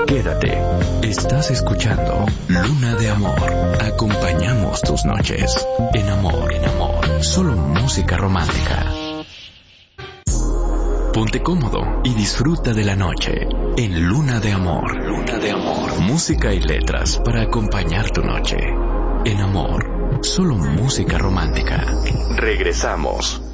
Quédate. Estás escuchando Luna de Amor. Acompañamos tus noches. En amor, solo música romántica. Ponte cómodo y disfruta de la noche en Luna de Amor. Luna de Amor. Música y letras para acompañar tu noche. En amor, solo música romántica. Regresamos.